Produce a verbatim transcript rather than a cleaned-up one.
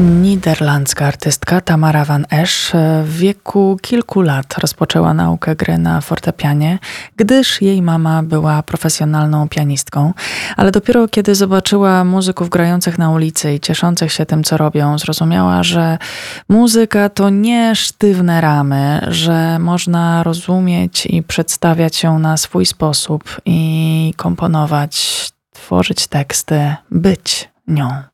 Niderlandzka artystka Tamara van Esch w wieku kilku lat rozpoczęła naukę gry na fortepianie, gdyż jej mama była profesjonalną pianistką, ale dopiero kiedy zobaczyła muzyków grających na ulicy i cieszących się tym, co robią, zrozumiała, że muzyka to nie sztywne ramy, że można rozumieć i przedstawiać ją na swój sposób i komponować, tworzyć teksty, być nią.